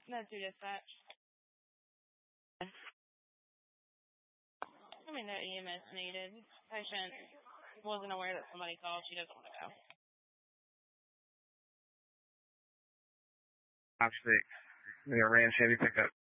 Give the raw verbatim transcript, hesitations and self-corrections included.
No two dispatch. I mean, no E M S needed. Patient wasn't aware that somebody called. She doesn't want to go. Five six. We got Ranch Heavy pickup.